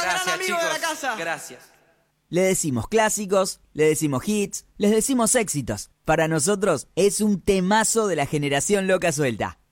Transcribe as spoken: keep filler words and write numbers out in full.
Gracias, gran amigo chicos. de la casa. Gracias. Le decimos clásicos, le decimos hits, les decimos éxitos. Para nosotros es un temazo de la generación loca suelta.